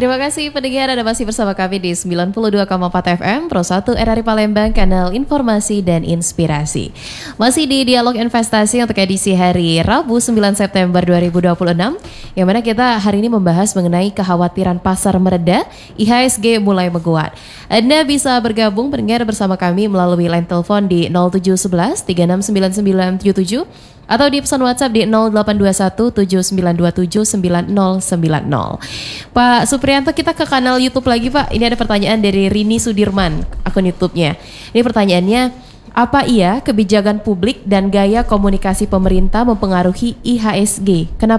Terima kasih pendengar, Anda masih bersama kami di 92,4 FM Pro 1 RRI Palembang, kanal informasi dan inspirasi. Masih di Dialog Investasi untuk edisi hari Rabu 9 September 2026, yang mana kita hari ini membahas mengenai kekhawatiran pasar mereda, IHSG mulai menguat. Anda bisa bergabung pendengar bersama kami melalui line telepon di 0711 369977 atau di pesan WhatsApp di 082179279090. Pak Supriyanto, kita ke kanal YouTube lagi Pak. Ini ada pertanyaan dari Rini Sudirman, akun YouTube-nya. Ini pertanyaannya, apa iya kebijakan publik dan gaya komunikasi pemerintah mempengaruhi IHSG? Kenapa